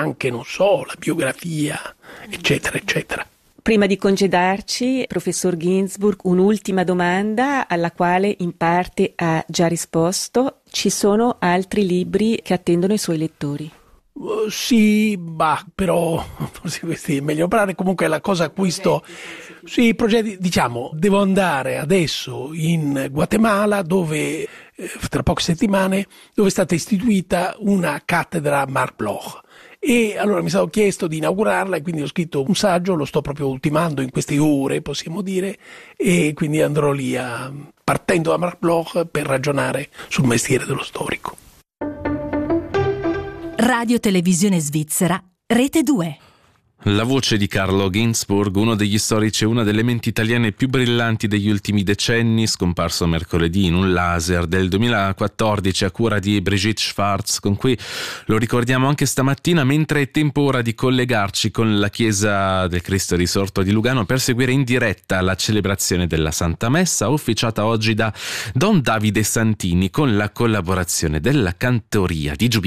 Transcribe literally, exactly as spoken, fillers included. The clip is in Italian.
anche, non so, la biografia, eccetera, eccetera. Prima di congedarci, professor Ginsburg, un'ultima domanda alla quale in parte ha già risposto. Ci sono altri libri che attendono i suoi lettori? Uh, sì, bah, però forse questi è meglio parlare. Comunque la cosa a cui sto... Sì, progetti, diciamo, devo andare adesso in Guatemala dove, eh, tra poche settimane, dove è stata istituita una cattedra Marc Bloch. E allora mi sono chiesto di inaugurarla e quindi ho scritto un saggio, lo sto proprio ultimando in queste ore, possiamo dire, e quindi andrò lì a, partendo da Marc Bloch per ragionare sul mestiere dello storico. Radio Televisione Svizzera, Rete due. La voce di Carlo Ginzburg, uno degli storici e una delle menti italiane più brillanti degli ultimi decenni, scomparso mercoledì in un laser del duemilaquattordici a cura di Brigitte Schwarz, con cui lo ricordiamo anche stamattina, mentre è tempo ora di collegarci con la chiesa del Cristo risorto di Lugano per seguire in diretta la celebrazione della Santa Messa, officiata oggi da Don Davide Santini con la collaborazione della Cantoria di Giubileo.